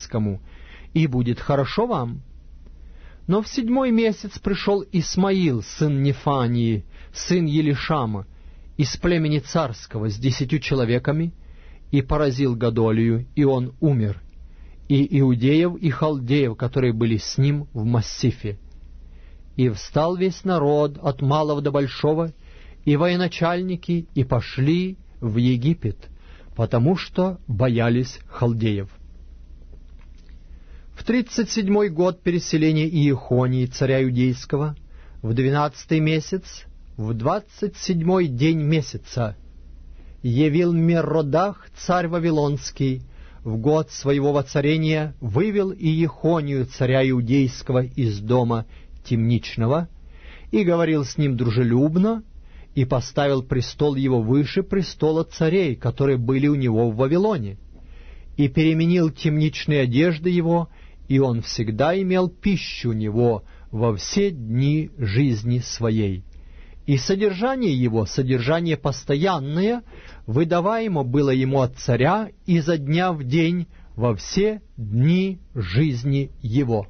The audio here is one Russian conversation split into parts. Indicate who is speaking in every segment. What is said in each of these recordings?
Speaker 1: израильскому, и будет хорошо вам. Но в 7-й месяц пришел Исмаил, сын Нефании, сын Елишама, из племени царского, с 10 человеками, и поразил Гадолию, и он умер, и иудеев, и халдеев, которые были с ним в Массифе. И встал весь народ, от малого до большого, и военачальники, и пошли в Египет, потому что боялись халдеев. В 37-й год переселения Иехонии, царя Иудейского, в 12-й месяц, в 27-й день месяца, явил Меродах, царь Вавилонский, в год своего воцарения вывел Иехонию, царя Иудейского, из дома темничного, и говорил с ним дружелюбно, и поставил престол его выше престола царей, которые были у него в Вавилоне, и переменил темничные одежды его, и он всегда имел пищу у него во все дни жизни своей. И содержание его, содержание постоянное, выдаваемо было ему от царя изо дня в день во все дни жизни его.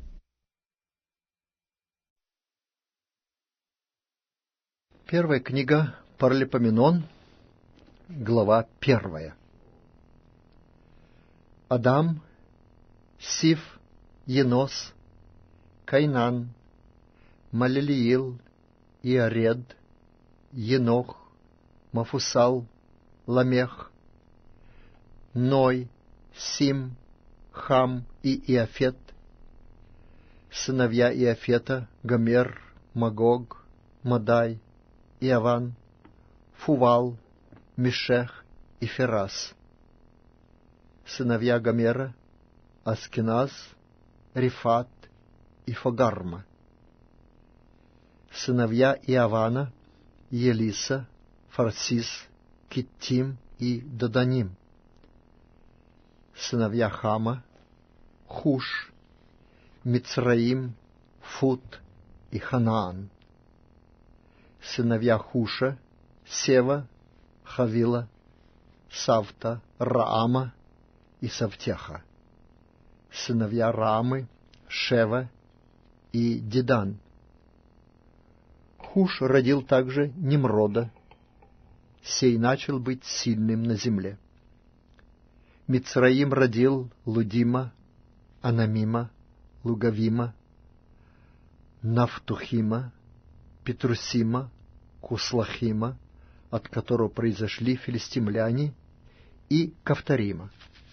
Speaker 2: Первая книга Паралипоменон, глава 1. Адам, Сиф, Енос, Кайнан, Малелиил, Иаред, Енох, Мафусал, Ламех, Ной, Сим, Хам и Иафет, сыновья Иафета, Гомер, Магог, Мадай, Иаван, Фувал, Мешех и Ферас, сыновья Гомера, Аскиназ, Рифат и Фагарма, сыновья Иавана, Елиса, Фарсис, Киттим и Доданим, сыновья Хама, Хуш, Мицраим, Фут и Ханаан, сыновья Хуша, Сева, Хавила, Савта, Раама и Савтеха, сыновья Раамы, Шева и Дедан. Хуш родил также Немрода, сей начал быть сильным на земле. Мицраим родил Лудима, Анамима, Лугавима, Нафтухима, Петрусима, Куслахима, от которого произошли филистимляне, и Кавторима.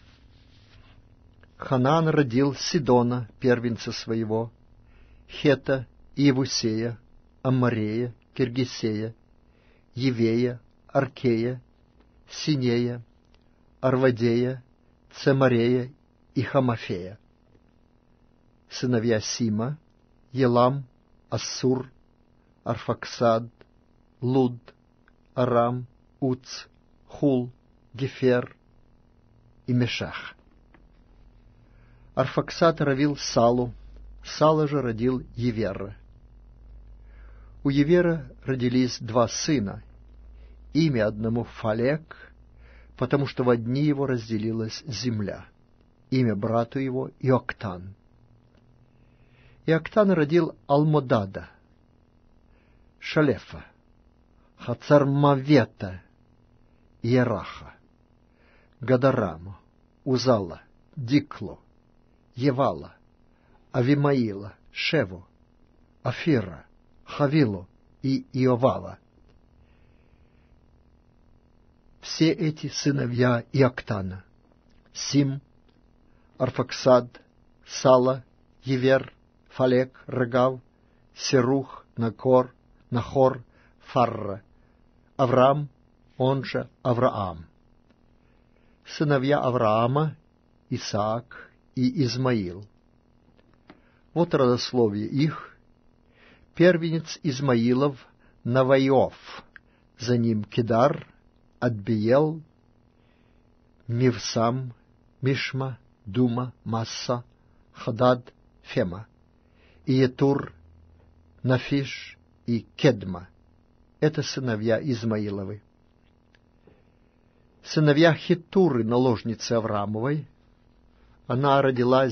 Speaker 2: Ханаан родил Сидона, первенца своего, Хета, Иевусея, Аммарея, Киргисея, Евея, Аркея, Синея, Арвадея, Цемарея и Хамафея. Сыновья Сима, Елам, Ассур, Арфаксад, Луд, Арам, Уц, Хул, Гефер и Мешах. Арфаксад родил Салу, Сала же родил Евера. У Евера родились 2 сына, имя одному Фалек, потому что во дни его разделилась земля, имя брату его Иоктан. Иоктан родил Алмодада, Шалефа, Хацармавета, Ераха, Гадараму, Узала, Диклу, Евала, Авимаила, Шеву, Афира, Хавилу и Иовала. Все эти сыновья Иоктана: Сим, Арфаксад, Сала, Евер, Фалек, Рагав, Серух, Нахор, Фарра, Авраам, он же Авраам. Сыновья Авраама: Исаак и Измаил. Вот родословие их. Первенец Измаилов — Наваиов, за ним Кедар, Адбиел, Мивсам, Мишма, Дума, Масса, Хадад, Фема, Иетур, Нафиш и Кедма. Это сыновья Измаиловы. Сыновья Хитуры, наложницы Авраамовой: она родила